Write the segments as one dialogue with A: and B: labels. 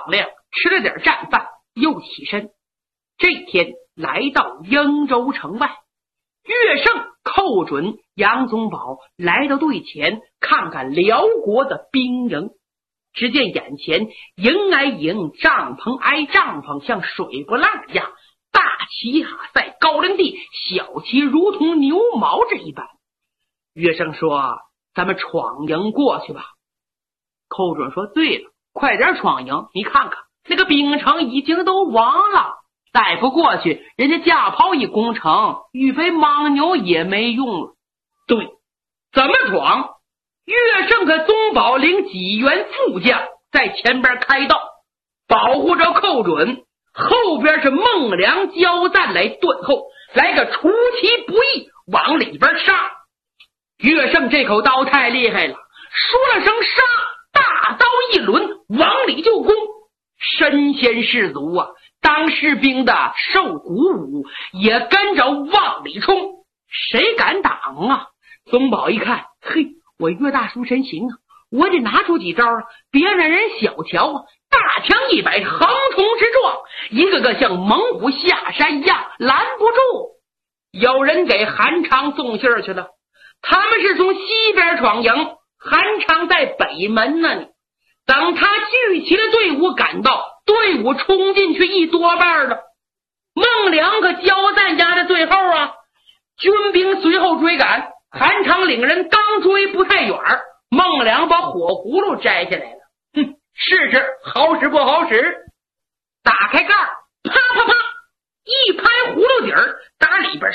A: 放量，吃了点战饭，又起身。这天来到英州城外，岳胜、寇准、杨宗保来到队前，看看辽国的兵营。只见眼前营挨营，帐篷挨帐篷，像水波浪一样，大旗压在高粱地，小旗如同牛毛这一般。岳胜说：“咱们闯营过去吧。”寇准说：“对了，快点闯营，你看看那个兵城已经都亡了，再不过去，人家架炮一攻城，预备牦牛也没用了。”对，怎么闯？岳胜和宗保领几员副将在前边开道，保护着寇准，后边是孟良、焦赞来断后，来个出其不意往里边杀。岳胜这口刀太厉害了，说了声杀，大刀一抡往里就攻，身先士卒啊！当士兵的受鼓舞，也跟着往里冲，谁敢挡啊？宗保一看，嘿，我岳大叔真行啊，我得拿出几招啊，别让人小瞧啊！大枪一摆，横冲直撞，一个个像猛虎下山一样，拦不住。有人给韩昌送信去了，他们是从西边闯营，韩昌在北门呢。等他聚齐了队伍赶到，队伍冲进去一多半了。孟良和焦赞压在最后啊，军兵随后追赶，韩昌领人刚追不太远，孟良把火葫芦摘下来了，试试好使不好使。打开盖儿，啪啪啪一拍葫芦底儿，打里边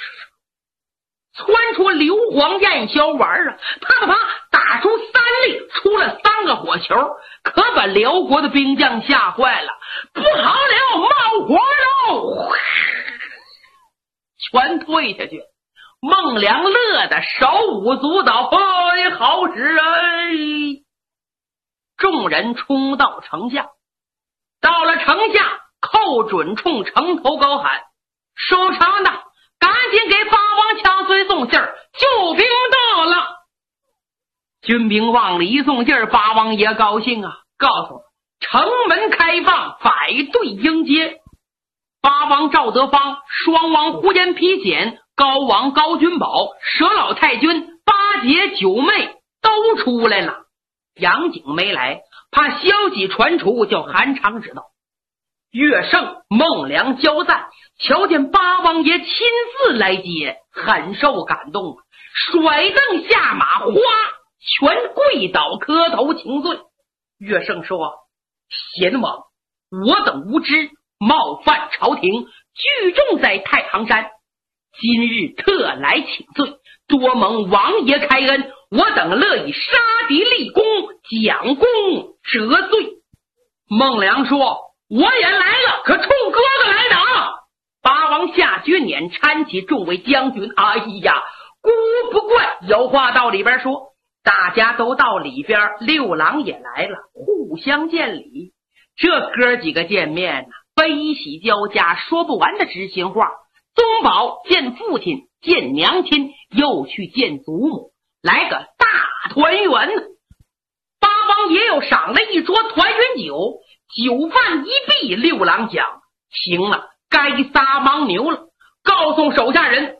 A: 窜出硫磺焰硝丸啊，啪啪啪打出3粒，出了3个火球，可把辽国的兵将吓坏了。不好了，冒火喽！全退下去。孟良乐得手舞足蹈，嘿，好使哎！众人冲到城下，到了城下，寇准冲城头高喊：“守城的，赶紧给八王强孙送信儿，救兵到了！”军兵往里一送信儿，八王爷高兴啊，告诉城门开放，摆队迎接。八王赵德芳、双王呼延丕简、高王高君宝、佘老太君、八姐九妹都出来了。杨景没来，怕消息传出，叫韩昌知道。岳胜、孟良、焦赞瞧见八王爷亲自来接，很受感动，甩凳下马，哗，全跪倒磕头请罪。岳胜说：“贤王，我等无知，冒犯朝廷，聚众在太行山，今日特来请罪，多蒙王爷开恩，我等乐以杀敌立功，奖功折罪。”孟良说：“我也来了，可冲哥哥来的啊！”八王夏军辇搀起众位将军，哎呀，孤不怪，有话到里边说。大家都到里边，六郎也来了，互相见礼。这哥几个见面悲喜交加，说不完的知心话。宗保见父亲，见娘亲，又去见祖母，来个大团圆呢。八王也有赏了一桌团圆酒，酒饭一毕，六郎讲：“行了，该撒牦牛了，告诉手下人